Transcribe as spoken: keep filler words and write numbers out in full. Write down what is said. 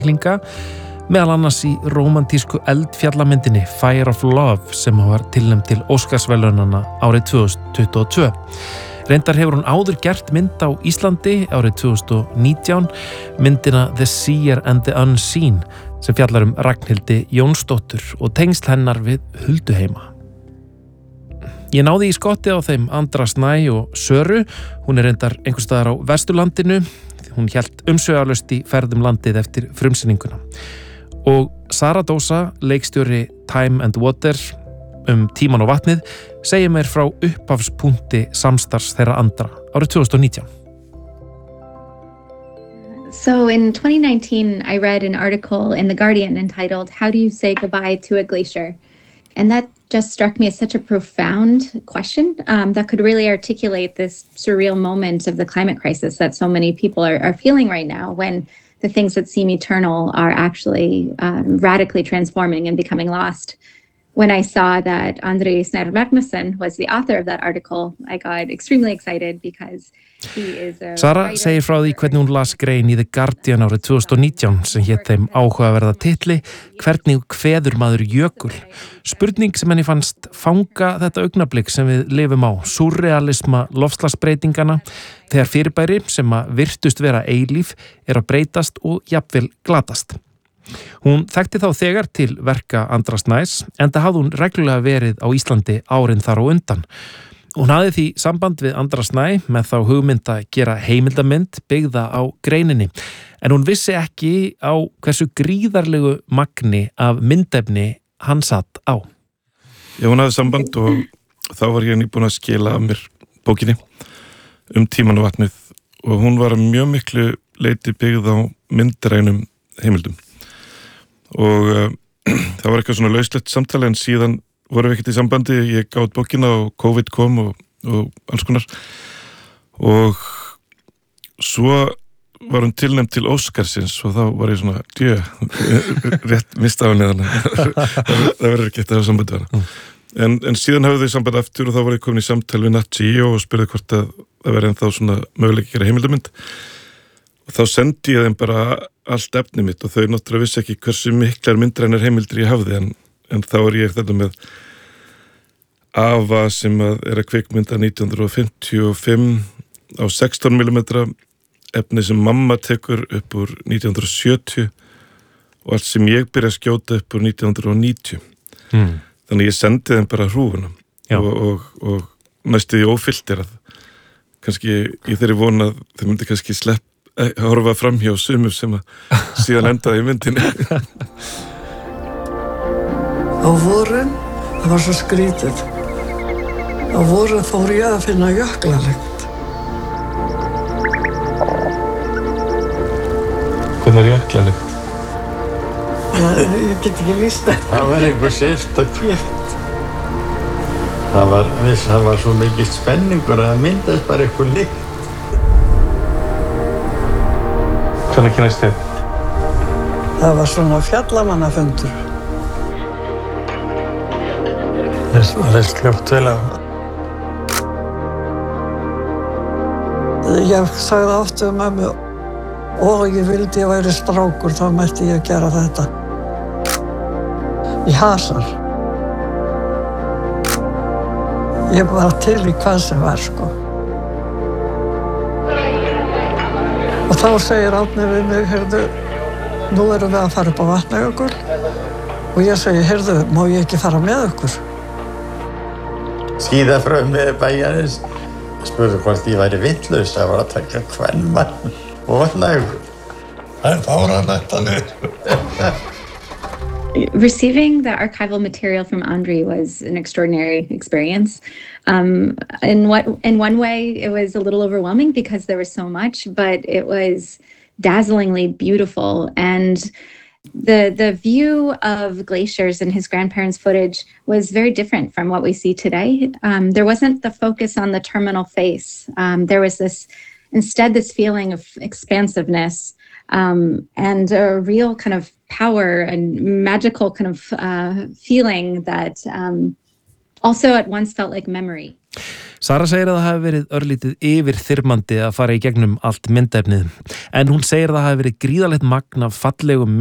einstaklinga, meðal annars í rómantísku eldfjallamyndinni Fire of Love sem var tilnefnd til Óskarsverðlaunanna árið tvö þúsund tuttugu og tvö. Reyndar hefur hún áður gert mynd á Íslandi árið tvö þúsund og nítján, myndina The Seer and the Unseen sem fjallar um Ragnhildi Jónsdóttur og tengsl hennar við Hulduheima. Ég náði í skotti á þeim Andra Snæ og Söru, hún er reyndar einhvers staðar á Vesturlandinu, hún hélt umsvifalaust í ferðum landið eftir frumsýninguna. Og Sara Dósa, leikstjóri Time and Water um Tímann og vatnið, segir mér frá upphafspunkti samstarfs þeirra Andra árið tvö þúsund og nítján. So in twenty nineteen, I read an article in The Guardian entitled, How do you say goodbye to a glacier? And that just struck me as such a profound question um, that could really articulate this surreal moment of the climate crisis that so many people are, are feeling right now when the things that seem eternal are actually um, radically transforming and becoming lost. When I saw that Andri Snær Magnússon was the author of that article, I got extremely excited because he is a Sara segir frá því hvernig hún las grein í The Guardian árið tvö þúsund og nítján sem hét þeim áhugaverða titli Hvernig kveður maður jökul? Spurning sem henni fannst fanga þetta augnablik sem við lifum á, súrrealisma loftslagsbreytingana, þegar fyrirbæri sem að virtust vera eilíf er að breytast og jafnvel glatast. Hún þekkti þá þegar til verka Andra Snæs, enda hafði hún reglulega verið á Íslandi árin þar og undan. Hún hafði því samband við Andra Snæ með þá hugmynd að gera heimildamynd byggða á greininni, en hún vissi ekki á hversu gríðarlegu magni af myndefni hann satt á. Já, hún hafði samband og þá var ég nýbúin að skila af mér bókinni um Tímann og vatnið og hún var mjög miklu leyti byggð á myndrænum heimildum. Og uh, það var eitthvað svona lauslegt samtali en síðan vorum við ekkert í sambandi, ég gátt bókina og COVID kom og, og alls konar og svo var hún tilnefnd til Óskarsins og þá var ég svona, djö, rétt mista á henni þannig, það verður ekki að hafa sambandi við hana. En, en síðan hafði þau samband aftur og þá var ég komin í samtal við Nat Geo og spurði hvort að það verði ennþá svona möguleiki að gera heimildamynd. Og þá sendi ég þeim bara allt efni mitt og þau náttúrulega vissi ekki hversu miklar myndrænar heimildir ég hafði en, en þá er ég þetta með Ava sem að er að kvikmynda nítján hundruð fimmtíu og fimm á sextán millimetra, efni sem mamma tekur upp úr nítján hundruð sjötíu og allt sem ég byrja að skjóta upp úr nítján hundruð níutíu. Mm. Þannig ég sendi þeim bara hrúfuna og, og, og næstu því ófilterað. Kannski í þeirri von að þeir myndi kannski slepp horfa fram hjá sumum sem að síðan endaði í myndinni. Á vorin, það var svo skrítið. Á vorin fór ég að finna jöklalikt. Hvernig er jöklalikt? Ég get ekki lýst það. Það var einhver sérstakt. Það var, það var svo mikið spenningur að það myndast bara eitthvað lykt. Hvernig kynast þið? Það var svona fjallamannafundur. Þess var þess kljótt vel á. Ég sagði oft um mömmu og ég vildi ég væri strákur, þá mætti ég gera þetta. Í hasar. Ég var til í hvað sem var, sko. Og þá segir Árni við mig, heyrðu, nú erum við að fara upp á Vatnajökul og ég segi, heyrðu, má ég ekki fara með okkur? Skíðafrömmið bæjarins spurði hvort ég væri vitlaus að var að taka kvenmann og Vatnajökul. Það er fáránlegt þannig. Receiving the archival material from Andri was an extraordinary experience. Um, in what, in one way, it was a little overwhelming because there was so much, but it was dazzlingly beautiful. And the the view of glaciers in his grandparents' footage was very different from what we see today. Um, there wasn't the focus on the terminal face. Um, there was this, instead, this feeling of expansiveness. Um, and a real kind of power and magical kind of uh, feeling that um, also at once felt like memory. Sara segir að það hafi verið örlítið yfirþyrmandi að fara í gegnum allt myndefnið, en hún segir að það hafi verið gríðarlegt magn af fallegum